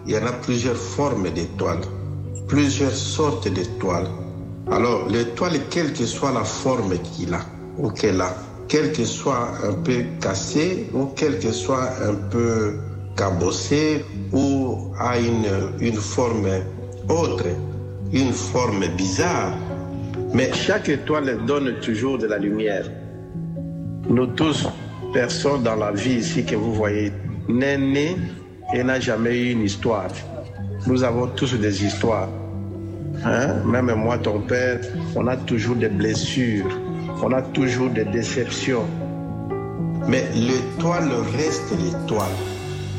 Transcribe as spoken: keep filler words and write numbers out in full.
il y en a plusieurs formes d'étoiles, plusieurs sortes d'étoiles. Alors, l'étoile, quelle que soit la forme qu'il a ou qu'elle a, quelle que soit un peu cassée ou quelle que soit un peu cabossée ou a une, une forme autre, une forme bizarre, mais chaque étoile donne toujours de la lumière. Nous tous, personne dans la vie ici que vous voyez n'est né et n'a jamais eu une histoire. Nous avons tous des histoires. Hein? Même moi, ton père, on a toujours des blessures, on a toujours des déceptions. Mais l'étoile reste l'étoile.